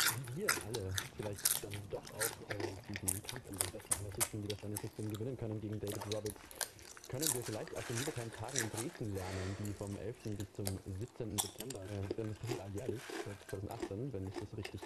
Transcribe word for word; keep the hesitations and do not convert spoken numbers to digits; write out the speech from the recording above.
wie wir alle vielleicht dann doch auch äh, diesen Kampf um den besten anarchistischen Widerstandssystem gewinnen können gegen David Roberts, können wir vielleicht aus den Libertären-Tagen in Dresden lernen, die vom elften bis zum siebzehnten September, äh, denn das passiert alljährlich, seit zweitausendachtzehn, wenn ich das richtig